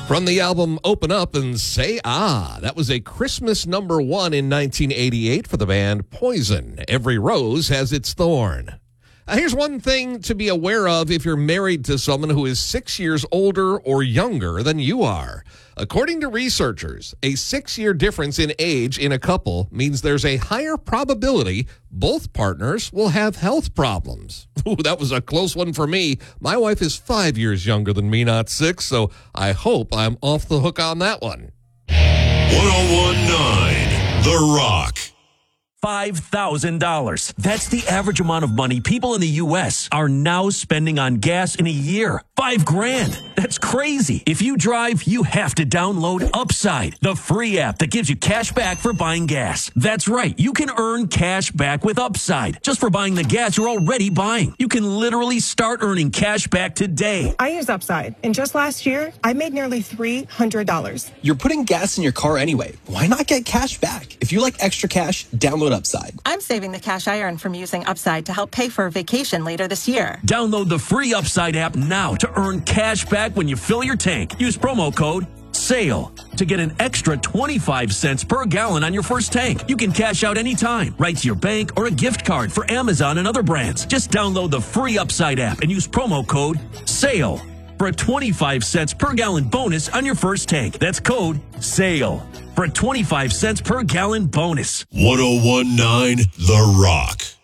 From the album Open Up and Say Ah, that was a Christmas number one in 1988 for the band Poison. Every rose has its thorn. Here's one thing to be aware of if you're married to someone who is 6 years older or younger than you are. According to researchers, a 6-year difference in age in a couple means there's a higher probability both partners will have health problems. Ooh, that was a close one for me. My wife is 5 years younger than me, not 6, so I hope I'm off the hook on that one. 1019 The Rock. $5,000. That's the average amount of money people in the U.S. are now spending on gas in a year. $5,000. That's crazy. If you drive, you have to download Upside, the free app that gives you cash back for buying gas. That's right. You can earn cash back with Upside just for buying the gas you're already buying. You can literally start earning cash back today. I use Upside, and just last year, I made nearly $300. You're putting gas in your car anyway. Why not get cash back? If you like extra cash, download Upside. I'm saving the cash I earn from using Upside to help pay for a vacation later this year. Download the free Upside app now to earn cash back when you fill your tank. Use promo code SALE to get an extra 25 cents per gallon on your first tank. You can cash out anytime, right to your bank or a gift card for Amazon and other brands. Just download the free Upside app and use promo code SALE for a 25 cents per gallon bonus on your first tank. That's code SALE for a 25 cents per gallon bonus. 1019 The Rock.